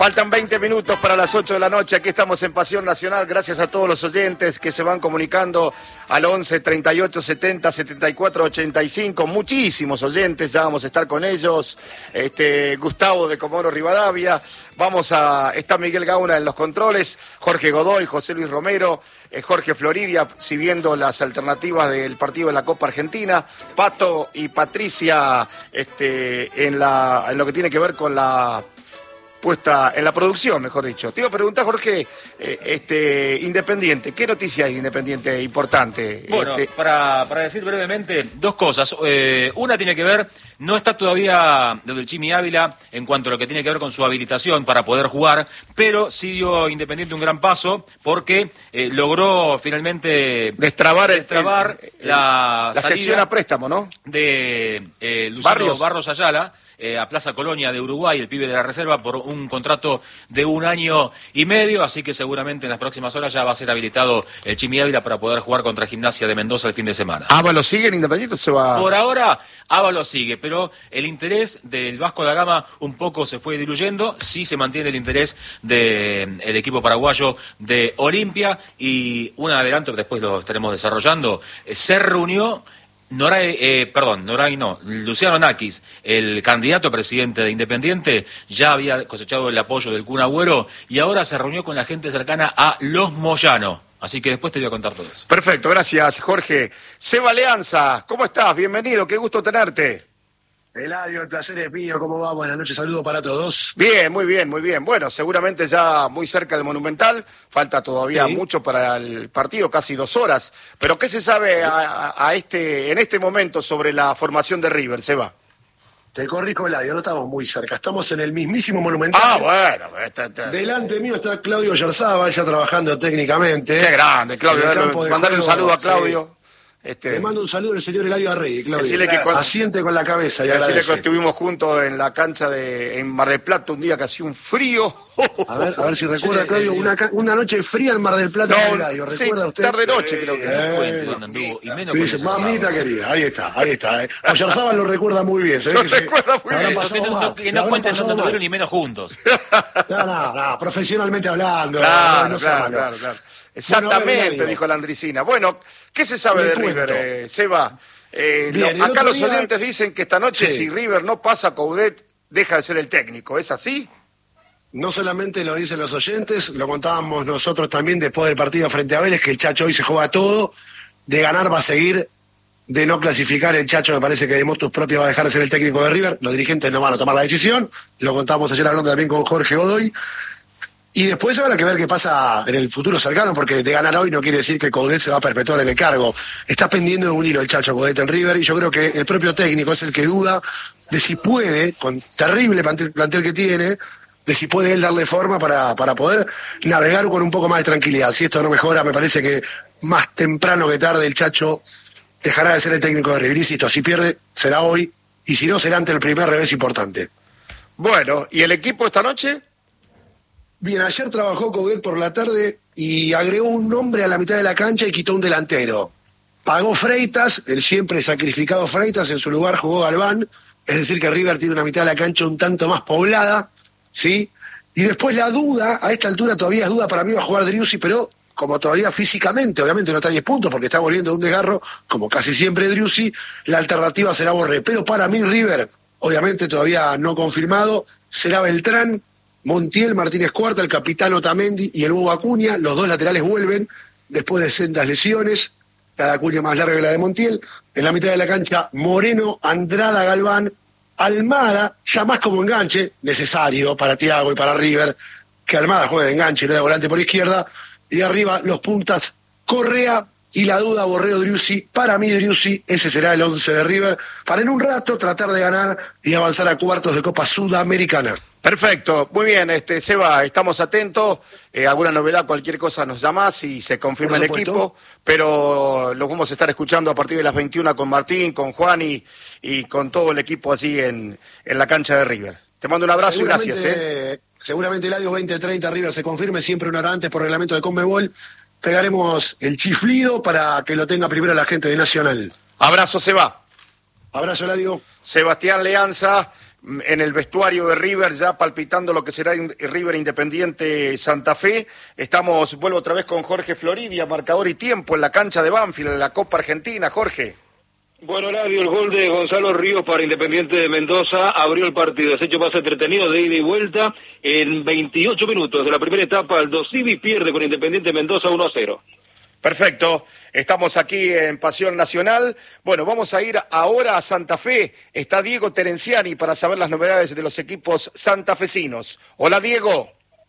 Faltan 20 minutos para las 8 de la noche. Aquí estamos en Pasión Nacional. Gracias a todos los oyentes que se van comunicando al 11 38 70 74 85. Muchísimos oyentes, ya vamos a estar con ellos. Gustavo de Comodoro Rivadavia. Está Miguel Gauna en los controles, Jorge Godoy, José Luis Romero, Jorge Floridia, siguiendo las alternativas del partido de la Copa Argentina, Pato y Patricia en lo que tiene que ver con la puesta en la producción, mejor dicho. Te iba a preguntar, Jorge, Independiente, ¿qué noticia hay Independiente importante? Bueno, para decir brevemente, dos cosas. Una tiene que ver, no está todavía desde el Chimi Ávila en cuanto a lo que tiene que ver con su habilitación para poder jugar, pero sí dio Independiente un gran paso porque logró finalmente destrabar la sección a préstamo, ¿no? De Luciano Barros Ayala, a Plaza Colonia de Uruguay, el pibe de la reserva, por un contrato de 1 año y medio, así que seguramente en las próximas horas ya va a ser habilitado el Chimi Ávila para poder jugar contra Gimnasia de Mendoza el fin de semana. ¿Ábalos sigue en Independiente o se va? Por ahora, Ábalos sigue, pero el interés del Vasco da Gama un poco se fue diluyendo, sí se mantiene el interés del equipo paraguayo de Olimpia, y un adelanto que después lo estaremos desarrollando, se reunió Luciano Nakis, el candidato a presidente de Independiente, ya había cosechado el apoyo del Kun Agüero y ahora se reunió con la gente cercana a Los Moyano. Así que después te voy a contar todo eso. Perfecto, gracias, Jorge. Seba Leanza, ¿cómo estás? Bienvenido, qué gusto tenerte. Eladio, el placer es mío, ¿cómo va? Buenas noches, saludos para todos. Bien, muy bien, muy bien. Bueno, seguramente ya muy cerca del Monumental, falta todavía mucho para el partido, casi 2 horas. Pero ¿qué se sabe en este momento sobre la formación de River, Seba? Te corrijo, Eladio, no estamos muy cerca, estamos en el mismísimo Monumental. Bueno. Delante mío está Claudio Yarzábal, ya trabajando técnicamente. Qué grande, Claudio. Mandarle un saludo a Claudio. Te mando un saludo del señor Eladio Arregui, Claudio. Asiente con la cabeza y decirle agradece. que estuvimos juntos en la cancha en Mar del Plata un día que hacía un frío. A ver si recuerda, Claudio, una noche fría en Mar del Plata. Eladio, ¿recuerda usted? Tarde-noche creo que. Dice, mamita querida, ahí está. Oyarzábal lo recuerda muy bien. Lo recuerda muy bien. Que no cuenten Santo Tomero ni menos juntos. No, profesionalmente hablando. Claro. Exactamente, bueno, dijo la Andricina. Bueno, ¿qué se sabe de River, Seba? Acá los oyentes dicen que esta noche si River no pasa, Coudet deja de ser el técnico. ¿Es así? No solamente lo dicen los oyentes, lo contábamos nosotros también después del partido frente a Vélez, que el Chacho hoy se juega todo. De ganar va a seguir, de no clasificar el Chacho me parece que de motus propio va a dejar de ser el técnico de River. Los dirigentes no van a tomar la decisión. Lo contábamos ayer hablando también con Jorge Godoy. Y después habrá que ver qué pasa en el futuro cercano, porque de ganar hoy no quiere decir que Coudet se va a perpetuar en el cargo. Está pendiendo de un hilo el Chacho Coudet en River, y yo creo que el propio técnico es el que duda de si puede, con terrible plantel que tiene, de si puede él darle forma para poder navegar con un poco más de tranquilidad. Si esto no mejora, me parece que más temprano que tarde el Chacho dejará de ser el técnico de River. Insisto, si pierde, será hoy, y si no, será ante el primer revés importante. Bueno, ¿y el equipo esta noche? Bien, ayer trabajó Coudet por la tarde y agregó un nombre a la mitad de la cancha y quitó un delantero. Pagó Freitas, el siempre sacrificado Freitas, en su lugar jugó Galván, es decir que River tiene una mitad de la cancha un tanto más poblada, ¿sí? Y después la duda, a esta altura todavía es duda, para mí va a jugar Driussi, pero como todavía físicamente, obviamente no está a 10 puntos porque está volviendo de un desgarro, como casi siempre Driussi, la alternativa será Borré. Pero para mí River, obviamente todavía no confirmado, será Beltrán, Montiel, Martínez Cuarta, el capitán Otamendi y el Hugo Acuña. Los 2 laterales vuelven después de sendas lesiones, cada Acuña más larga que la de Montiel. En la mitad de la cancha, Moreno, Andrada, Galván, Almada, ya más como enganche, necesario para Thiago y para River, que Almada juegue de enganche y no de volante por izquierda. Y arriba los puntas, Correa y la duda Borré o Driussi. Para mí Driussi, ese será el 11 de River, para en un rato tratar de ganar y avanzar a cuartos de Copa Sudamericana. Perfecto, muy bien, Seba, estamos atentos, alguna novedad, cualquier cosa nos llamás y se confirma el equipo, pero los vamos a estar escuchando a partir de las 21 con Martín, con Juan y con todo el equipo así en la cancha de River. Te mando un abrazo y gracias. Seguramente el adiós 2030 River se confirme, siempre una hora antes por reglamento de Conmebol. Pegaremos el chiflido para que lo tenga primero la gente de Nacional. Abrazo, Seba. Abrazo, Eladio. Sebastián Leanza, en el vestuario de River, ya palpitando lo que será River Independiente Santa Fe. Vuelvo otra vez con Jorge Floridia, marcador y tiempo en la cancha de Banfield, en la Copa Argentina. Jorge. Bueno, Eladio, el gol de Gonzalo Ríos para Independiente de Mendoza abrió el partido. Se ha hecho más entretenido de ida y vuelta. En 28 minutos de la primera etapa, Aldo Civi pierde con Independiente de Mendoza 1-0. Perfecto, estamos aquí en Pasión Nacional. Bueno, vamos a ir ahora a Santa Fe. Está Diego Terenciani para saber las novedades de los equipos santafesinos. Hola, Diego.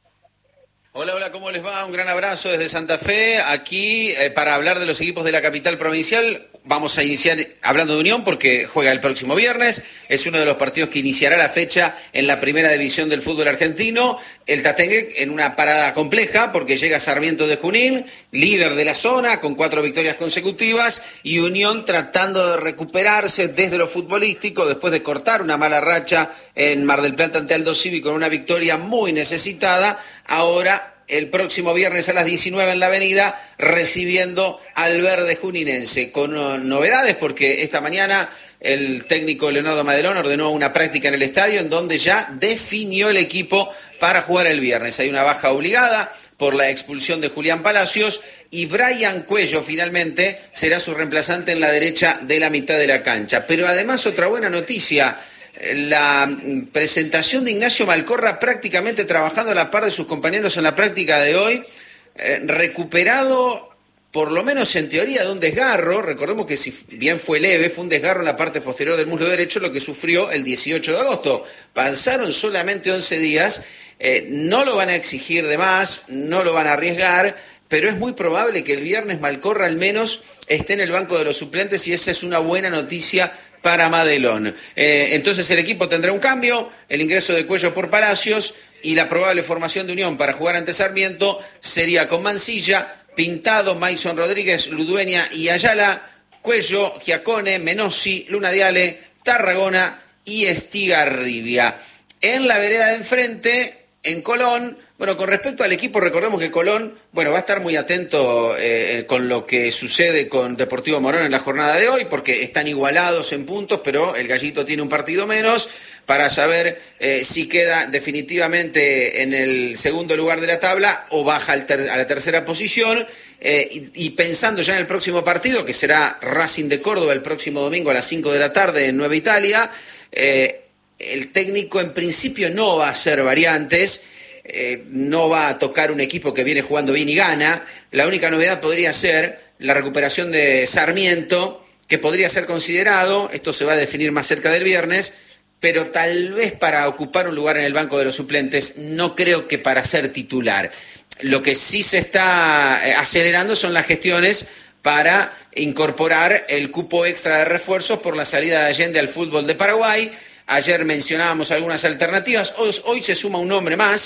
Hola, ¿cómo les va? Un gran abrazo desde Santa Fe. Aquí para hablar de los equipos de la capital provincial. Vamos a iniciar hablando de Unión porque juega el próximo viernes. Es uno de los partidos que iniciará la fecha en la primera división del fútbol argentino. El Tatengue en una parada compleja porque llega Sarmiento de Junín, líder de la zona con 4 victorias consecutivas, y Unión tratando de recuperarse desde lo futbolístico después de cortar una mala racha en Mar del Plata ante Aldo Civi con una victoria muy necesitada. Ahora el próximo viernes a las 19 en la Avenida, recibiendo al Verde Juninense, con novedades porque esta mañana el técnico Leonardo Madelón ordenó una práctica en el estadio en donde ya definió el equipo para jugar el viernes. Hay una baja obligada por la expulsión de Julián Palacios y Brian Cuello finalmente será su reemplazante en la derecha de la mitad de la cancha. Pero además otra buena noticia: la presentación de Ignacio Malcorra prácticamente trabajando a la par de sus compañeros en la práctica de hoy, recuperado por lo menos en teoría de un desgarro. Recordemos que si bien fue leve, fue un desgarro en la parte posterior del muslo derecho, lo que sufrió el 18 de agosto. Pasaron solamente 11 días, no lo van a exigir de más, no lo van a arriesgar, pero es muy probable que el viernes Malcorra al menos esté en el banco de los suplentes y esa es una buena noticia para Madelón. Entonces el equipo tendrá un cambio, el ingreso de Cuello por Palacios y la probable formación de Unión para jugar ante Sarmiento sería con Mancilla, Pintado, Maison Rodríguez, Ludueña y Ayala, Cuello, Giacone, Menossi, Luna Diale, Tarragona y Estigarribia. En la vereda de enfrente, en Colón, bueno, con respecto al equipo, recordemos que Colón, bueno, va a estar muy atento con lo que sucede con Deportivo Morón en la jornada de hoy, porque están igualados en puntos, pero el Gallito tiene un partido menos, para saber si queda definitivamente en el segundo lugar de la tabla o baja a la tercera posición. Y pensando ya en el próximo partido, que será Racing de Córdoba el próximo domingo a las 5 de la tarde en Nueva Italia, el técnico en principio no va a hacer variantes, no va a tocar un equipo que viene jugando bien y gana. La única novedad podría ser la recuperación de Sarmiento, que podría ser considerado, esto se va a definir más cerca del viernes, pero tal vez para ocupar un lugar en el banco de los suplentes, no creo que para ser titular. Lo que sí se está acelerando son las gestiones para incorporar el cupo extra de refuerzos por la salida de Allende al fútbol de Paraguay. Ayer mencionábamos algunas alternativas, hoy se suma un nombre más,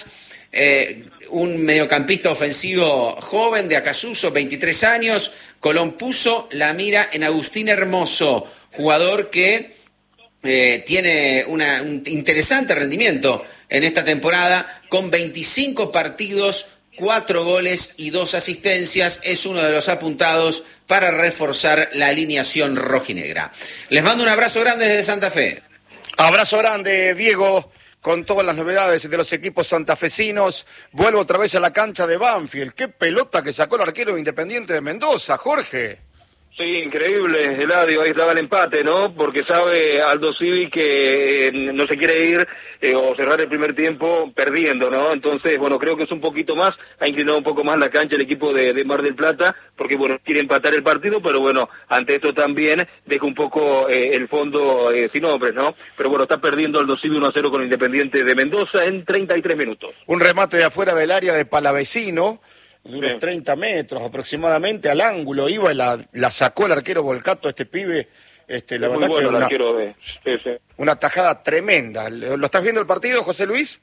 un mediocampista ofensivo joven de Acasuso, 23 años. Colón puso la mira en Agustín Hermoso, jugador que tiene un interesante rendimiento en esta temporada, con 25 partidos, 4 goles y 2 asistencias. Es uno de los apuntados para reforzar la alineación rojinegra. Les mando un abrazo grande desde Santa Fe. Abrazo grande, Diego, con todas las novedades de los equipos santafesinos. Vuelvo otra vez a la cancha de Banfield. Qué pelota que sacó el arquero Independiente de Mendoza, Jorge. Sí, increíble, Eladio, ahí estaba el empate, ¿no? Porque sabe Aldo Civi que no se quiere ir o cerrar el primer tiempo perdiendo, ¿no? Entonces, bueno, creo que es un poquito más, ha inclinado un poco más la cancha el equipo de Mar del Plata, porque, bueno, quiere empatar el partido, pero bueno, ante esto también deja un poco el fondo sin hombres, ¿no? Pero bueno, está perdiendo Aldo Civi 1-0 con Independiente de Mendoza en 33 minutos. Un remate de afuera del área de Palavecino, de unos 30 metros aproximadamente al ángulo, iba y la sacó el arquero Volcato, este pibe, la verdad bueno, que una tajada tremenda. ¿Lo estás viendo el partido, José Luis?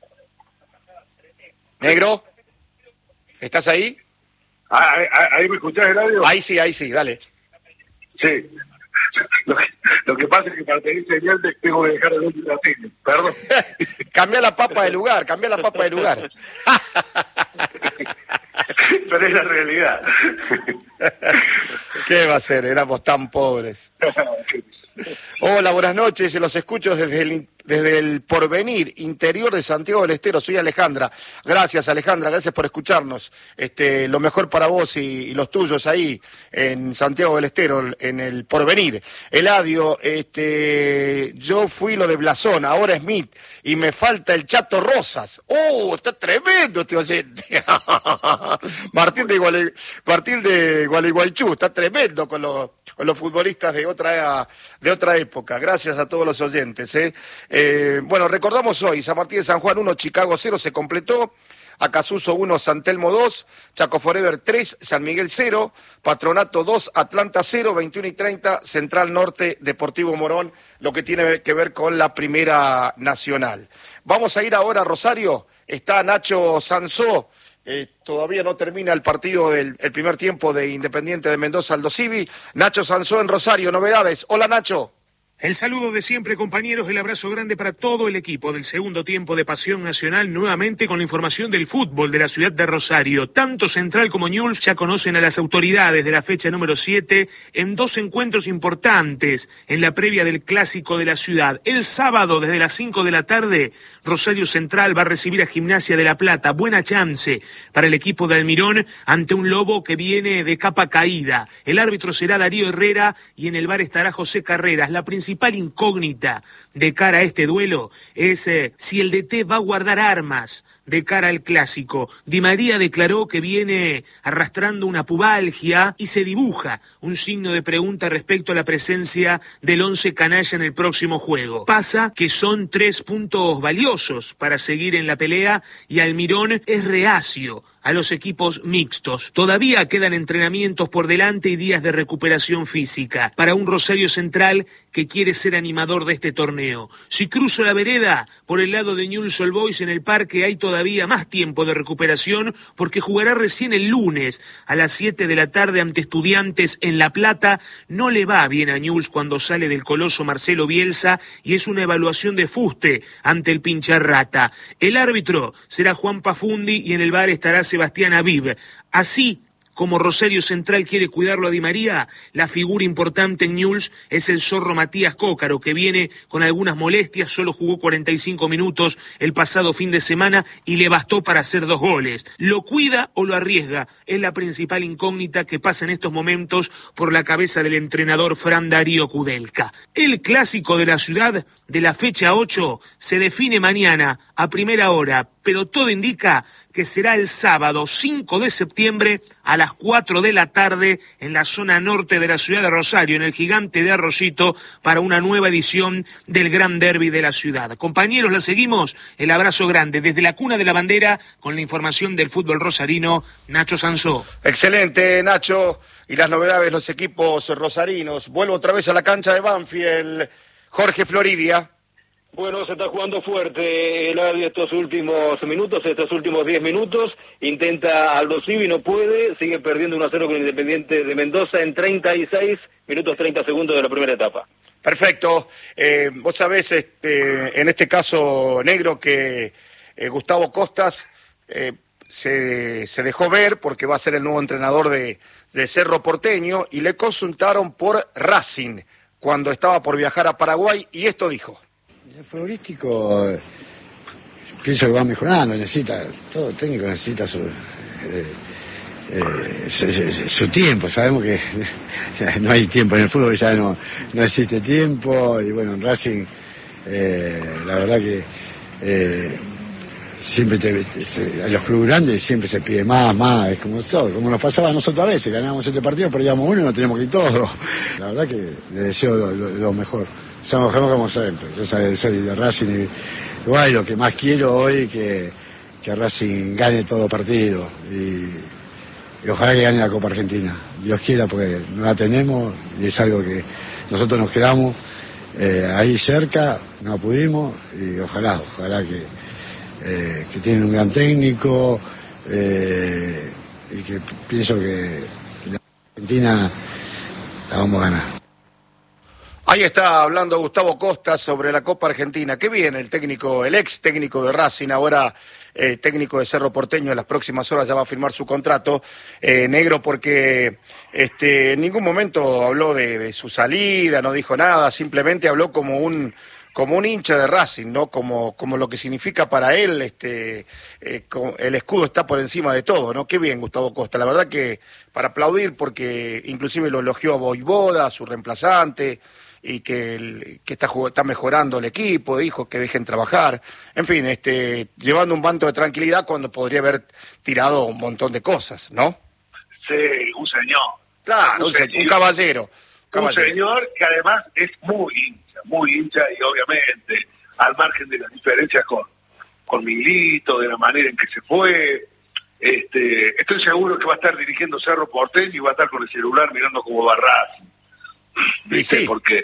¿Negro? ¿Estás ahí? ¿Ahí me escuchás, Eladio? Ahí sí, dale. Sí. Lo que pasa es que para tener señal tengo que dejar el último latino. Perdón. Cambia la papa de lugar. Pero es la realidad. ¿Qué va a ser? Éramos tan pobres. Hola, buenas noches. Los escucho desde desde el Porvenir, interior de Santiago del Estero. Soy Alejandra. Gracias, Alejandra, gracias por escucharnos. Lo mejor para vos y los tuyos ahí en Santiago del Estero, en el Porvenir. Eladio, yo fui lo de Blasón, ahora Smith, y me falta el Chato Rosas. Está tremendo este oyente. Martín de Gualeguaychú, está tremendo con los futbolistas de otra época. Gracias a todos los oyentes. Bueno, recordamos hoy, San Martín de San Juan 1, Chicago 0, se completó. Acasuso 1, San Telmo 2, Chaco Forever 3, San Miguel 0, Patronato 2, Atlanta 0, 21:30, Central Norte, Deportivo Morón, lo que tiene que ver con la Primera Nacional. Vamos a ir ahora a Rosario, está Nacho Sansó, todavía no termina el partido el primer tiempo de Independiente de Mendoza Aldo Civi. Nacho Sansó en Rosario, novedades. Hola Nacho. El saludo de siempre, compañeros, el abrazo grande para todo el equipo del segundo tiempo de Pasión Nacional, nuevamente con la información del fútbol de la ciudad de Rosario. Tanto Central como Newell's ya conocen a las autoridades de la fecha número 7 en dos encuentros importantes en la previa del clásico de la ciudad. El sábado, desde las 5 de la tarde, Rosario Central va a recibir a Gimnasia de La Plata. Buena chance para el equipo de Almirón ante un Lobo que viene de capa caída. El árbitro será Darío Herrera y en el bar estará José Carreras. La principal incógnita de cara a este duelo es si el DT va a guardar armas de cara al clásico. Di María declaró que viene arrastrando una pubalgia y se dibuja un signo de pregunta respecto a la presencia del 11 canalla en el próximo juego. Pasa que son 3 puntos valiosos para seguir en la pelea y Almirón es reacio a los equipos mixtos. Todavía quedan entrenamientos por delante y días de recuperación física para un Rosario Central que quiere ser animador de este torneo. Si cruzo la vereda por el lado de Newell's Old Boys en el parque hay todavía más tiempo de recuperación porque jugará recién el lunes a las 7 de la tarde ante Estudiantes en La Plata. No le va bien a Newell's cuando sale del coloso Marcelo Bielsa y es una evaluación de fuste ante el Pincharrata. El árbitro será Juan Pafundi y en el bar estará Sebastián Aviv. Así como Rosario Central quiere cuidarlo a Di María, la figura importante en Newell's es el zorro Matías Cócaro, que viene con algunas molestias, solo jugó 45 minutos el pasado fin de semana y le bastó para hacer 2 goles. ¿Lo cuida o lo arriesga? Es la principal incógnita que pasa en estos momentos por la cabeza del entrenador Fran Darío Kudelka. El clásico de la ciudad de la fecha 8 se define mañana a primera hora, pero todo indica que será el sábado 5 de septiembre a las 4 de la tarde en la zona norte de la ciudad de Rosario, en el Gigante de Arroyito, para una nueva edición del Gran Derby de la ciudad. Compañeros, la seguimos. El abrazo grande desde la cuna de la bandera con la información del fútbol rosarino, Nacho Sansó. Excelente, Nacho. Y las novedades de los equipos rosarinos. Vuelvo otra vez a la cancha de Banfield. Jorge Floridia. Bueno, se está jugando fuerte el área estos últimos minutos, estos últimos 10 minutos. Intenta Aldo Civi, no puede. Sigue perdiendo 1-0 con Independiente de Mendoza en 36 minutos 30 segundos de la primera etapa. Perfecto. Vos sabés, en este caso, Negro, que Gustavo Costas se dejó ver porque va a ser el nuevo entrenador de Cerro Porteño y le consultaron por Racing cuando estaba por viajar a Paraguay y esto dijo. El futbolístico pienso que va mejorando, todo técnico necesita su tiempo. Sabemos que no hay tiempo en el fútbol, ya no existe tiempo y bueno, en Racing la verdad que siempre a los clubes grandes siempre se pide más, es como nos pasaba a nosotros a veces, ganábamos 7 partidos, perdíamos uno y nos tenemos que ir todos. La verdad que le deseo lo mejor. Somos como siempre. Yo soy de Racing y igual lo que más quiero hoy que Racing gane todo partido y ojalá que gane la Copa Argentina. Dios quiera porque no la tenemos y es algo que nosotros nos quedamos ahí cerca, no pudimos y ojalá que tienen un gran técnico y que pienso que la Argentina la vamos a ganar. Ahí está hablando Gustavo Costa sobre la Copa Argentina. Qué bien el ex técnico de Racing, ahora técnico de Cerro Porteño, en las próximas horas ya va a firmar su contrato, Negro, porque en ningún momento habló de su salida, no dijo nada, simplemente habló como un como un hincha de Racing, ¿no? Como lo que significa para él, el escudo está por encima de todo, ¿no? Qué bien, Gustavo Costa, la verdad que para aplaudir, porque inclusive lo elogió a Voivoda, su reemplazante, y que está mejorando el equipo, dijo que dejen trabajar, en fin, llevando un manto de tranquilidad cuando podría haber tirado un montón de cosas, ¿no? Sí, un señor. Claro, un caballero. Un señor que además es muy hincha y obviamente al margen de las diferencias con Milito, de la manera en que se fue, estoy seguro que va a estar dirigiendo Cerro Porteño y va a estar con el celular mirando cómo va Racing. Sí. Porque,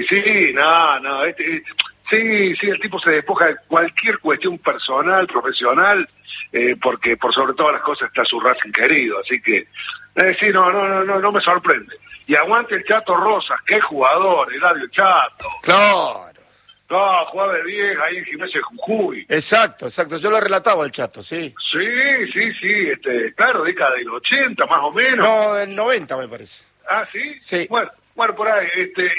el tipo se despoja de cualquier cuestión personal, profesional, porque por sobre todas las cosas está su Racing querido, así que no me sorprende. Y aguante el Chato Rosas, qué jugador, Eladio Chato. Claro. No, jugaba de 10 ahí en Gimnasia de Jujuy. Exacto, yo lo relataba al Chato, sí. Sí, claro, década del 80 más o menos. No, del 90 me parece. Ah, ¿sí? Sí. Bueno, por ahí,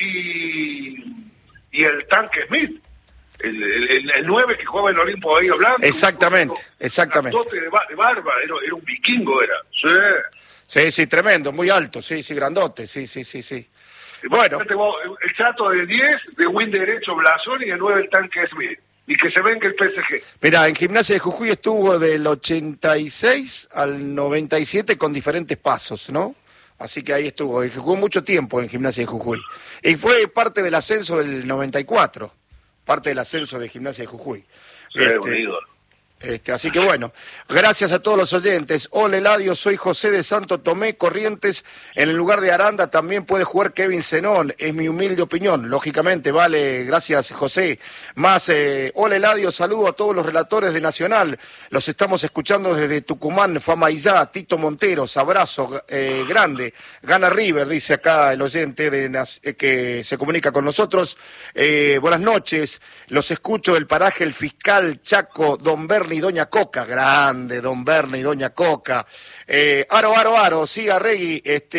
y el Tanque Smith, el 9 que jugaba en Olimpo Bahía Blanco. Exactamente. De barba, era un vikingo, era. Sí, tremendo, muy alto, sí, grandote, sí. Bueno. El Chato de 10, de win derecho Blasón y de 9 el Tanque Smith. Y que se venga el PSG. Mirá, en Gimnasia de Jujuy estuvo del 86 al 97 con diferentes pasos, ¿no? Así que ahí estuvo, y jugó mucho tiempo en Gimnasia de Jujuy. Y fue parte del ascenso del 94, parte del ascenso de Gimnasia de Jujuy. Un ídolo. Así que bueno, gracias a todos los oyentes. Hola Eladio, soy José de Santo Tomé, Corrientes. En el lugar de Aranda también puede jugar Kevin Zenón, es mi humilde opinión. Lógicamente, vale, gracias José. Más, hola Eladio, saludo a todos los relatores de Nacional. Los estamos escuchando desde Tucumán, Famaillá, Tito Monteros, abrazo grande. Gana River, dice acá el oyente que se comunica con nosotros. Buenas noches, los escucho del paraje El Fiscal, Chaco, Don Berni y Doña Coca, grande Don Berni y Doña Coca. Aro, sí, Arregui,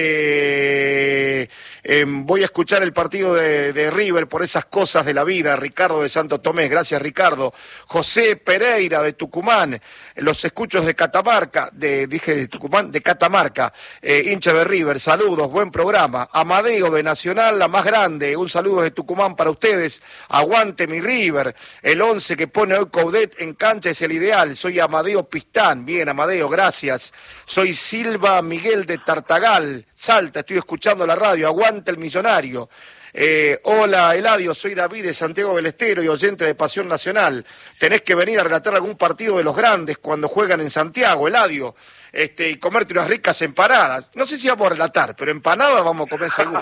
voy a escuchar el partido de River por esas cosas de la vida. Ricardo de Santo Tomé, gracias Ricardo. José Pereira de Tucumán, los escuchos de Catamarca, de Catamarca, hincha de River, saludos, buen programa. Amadeo de Nacional, la más grande, un saludo de Tucumán para ustedes. Aguante mi River, el 11 que pone hoy Coudet en cancha es el ideal. Soy Amadeo Pistán, bien Amadeo, gracias. Soy Silva Miguel de Tartagal, Salta, estoy escuchando la radio, aguante el millonario. Hola Eladio, soy David de Santiago del Estero y oyente de Pasión Nacional. Tenés que venir a relatar algún partido de los grandes cuando juegan en Santiago, Eladio, y comerte unas ricas empanadas. No sé si vamos a relatar, pero empanadas vamos a comer seguro.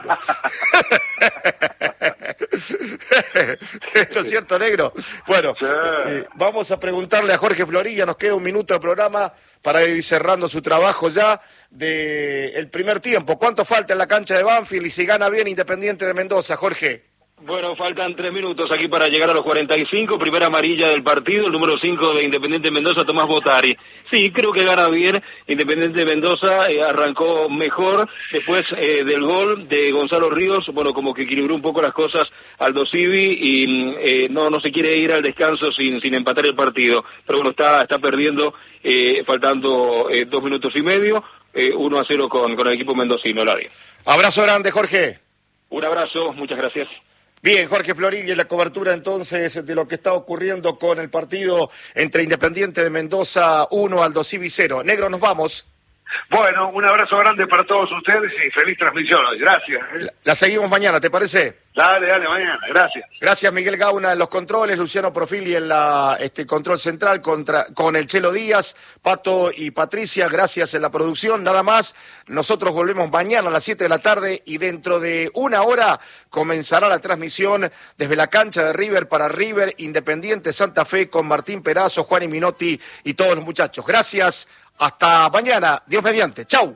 ¿No es cierto, negro? Bueno, vamos a preguntarle a Jorge Florilla, nos queda un minuto de programa para ir cerrando su trabajo ya del primer tiempo. ¿Cuánto falta en la cancha de Banfield y si gana bien Independiente de Mendoza, Jorge? Bueno, faltan 3 minutos aquí para llegar a los 45, primera amarilla del partido, el número 5 de Independiente Mendoza, Tomás Botari. Sí, creo que gana bien Independiente Mendoza, arrancó mejor después del gol de Gonzalo Ríos, bueno, como que equilibró un poco las cosas Aldo Civi y no se quiere ir al descanso sin empatar el partido, pero bueno, está perdiendo, faltando 2 minutos y medio, 1-0 con el equipo mendocino, Eladio. Abrazo grande, Jorge. Un abrazo, muchas gracias. Bien, Jorge Florilla, en la cobertura entonces de lo que está ocurriendo con el partido entre Independiente de Mendoza 1, Aldo Civi 0. Negro, nos vamos. Bueno, un abrazo grande para todos ustedes y feliz transmisión hoy. Gracias. La seguimos mañana, ¿te parece? Dale, mañana. Gracias. Gracias, Miguel Gauna en los controles, Luciano Profili en la control central con el Chelo Díaz, Pato y Patricia, gracias en la producción. Nada más, nosotros volvemos mañana a las 7 de la tarde y dentro de 1 hora comenzará la transmisión desde la cancha de River para River Independiente Santa Fe con Martín Perazo, Juan y Minotti y todos los muchachos. Gracias. Hasta mañana, Dios mediante. ¡Chau!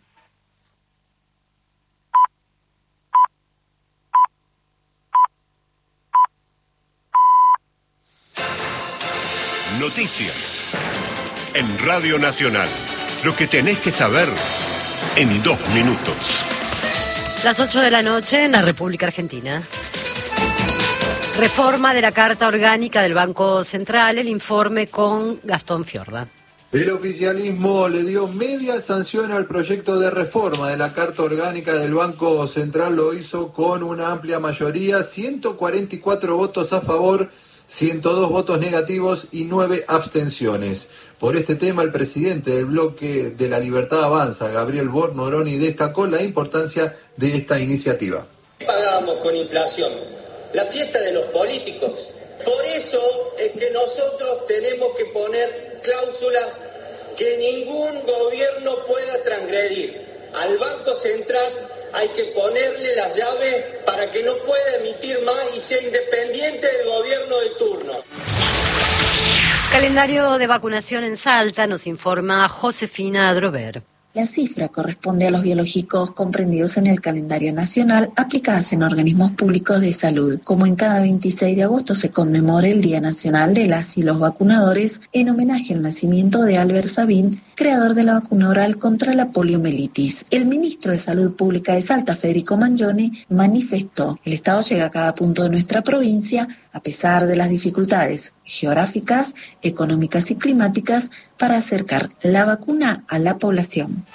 Noticias en Radio Nacional. Lo que tenés que saber en 2 minutos. Las 8 de la noche en la República Argentina. Reforma de la Carta Orgánica del Banco Central, el informe con Gastón Fiorda. El oficialismo le dio media sanción al proyecto de reforma de la Carta Orgánica del Banco Central. Lo hizo con una amplia mayoría, 144 votos a favor, 102 votos negativos y 9 abstenciones. Por este tema, el presidente del bloque de La Libertad Avanza, Gabriel Bornoroni, destacó la importancia de esta iniciativa. Pagamos con inflación la fiesta de los políticos. Por eso es que nosotros tenemos que poner cláusula que ningún gobierno pueda transgredir. Al Banco Central hay que ponerle las llaves para que no pueda emitir más y sea independiente del gobierno de turno. Calendario de vacunación en Salta, nos informa Josefina Adrover. La cifra corresponde a los biológicos comprendidos en el calendario nacional aplicadas en organismos públicos de salud. Como en cada 26 de agosto se conmemora el Día Nacional de las y los Vacunadores en homenaje al nacimiento de Albert Sabin, creador de la vacuna oral contra la poliomielitis. El ministro de Salud Pública de Salta, Federico Mangione, manifestó: el Estado llega a cada punto de nuestra provincia a pesar de las dificultades geográficas, económicas y climáticas para acercar la vacuna a la población.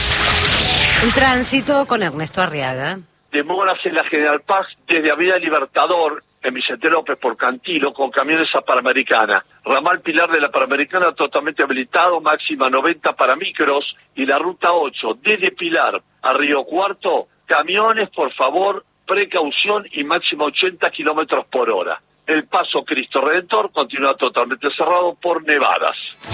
El tránsito con Ernesto Arriaga. Demoras en la General Paz desde Avenida Libertador, en Vicente López por Cantilo, con camiones a Panamericana. Ramal Pilar de la Panamericana totalmente habilitado, máxima 90 para micros. Y la ruta 8, desde Pilar a Río Cuarto, camiones, por favor, precaución y máxima 80 kilómetros por hora. El paso Cristo Redentor continúa totalmente cerrado por nevadas.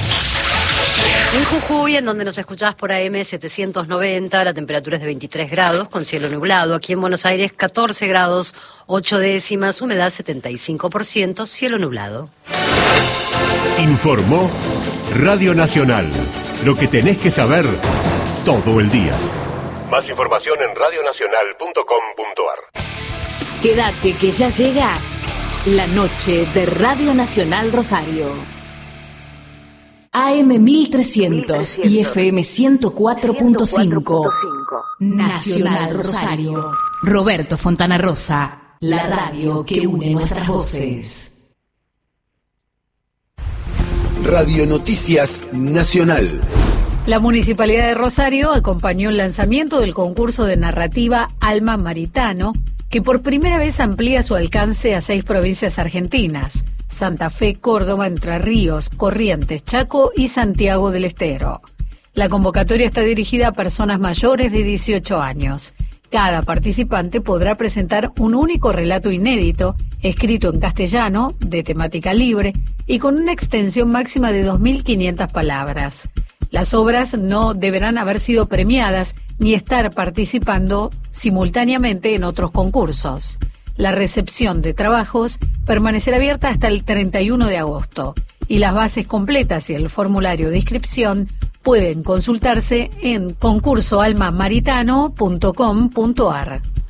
En Jujuy, en donde nos escuchás por AM 790, la temperatura es de 23 grados con cielo nublado. Aquí en Buenos Aires, 14 grados 8 décimas, humedad 75%, cielo nublado. Informó Radio Nacional. Lo que tenés que saber todo el día. Más información en radionacional.com.ar. Quédate que ya llega la noche de Radio Nacional Rosario. AM 1300 y FM 104.5. Nacional Rosario. Roberto Fontana Rosa, la radio que une nuestras voces. Radio Noticias Nacional. La Municipalidad de Rosario acompañó el lanzamiento del concurso de narrativa Alma Maritano, que por primera vez amplía su alcance a 6 provincias argentinas: Santa Fe, Córdoba, Entre Ríos, Corrientes, Chaco y Santiago del Estero. La convocatoria está dirigida a personas mayores de 18 años. Cada participante podrá presentar un único relato inédito, escrito en castellano, de temática libre y con una extensión máxima de 2.500 palabras. Las obras no deberán haber sido premiadas ni estar participando simultáneamente en otros concursos. La recepción de trabajos permanecerá abierta hasta el 31 de agosto y las bases completas y el formulario de inscripción pueden consultarse en concursoalmamaritano.com.ar.